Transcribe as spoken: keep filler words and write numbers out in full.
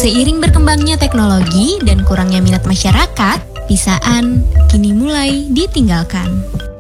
Seiring berkembangnya teknologi dan kurangnya minat masyarakat, pisaan kini mulai ditinggalkan.